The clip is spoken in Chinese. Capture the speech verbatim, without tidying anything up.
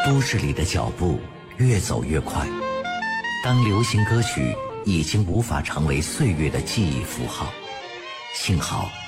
都市里的脚步越走越快，当流行歌曲已经无法成为岁月的记忆符号，幸好